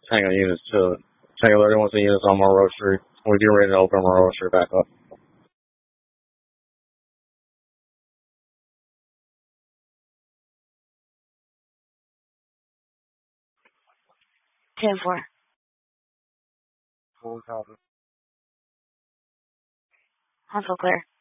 Tango units to Tango 31 units on Monroe Street. We're getting ready to open Monroe Street back up. 10-4. Full copy. Also clear.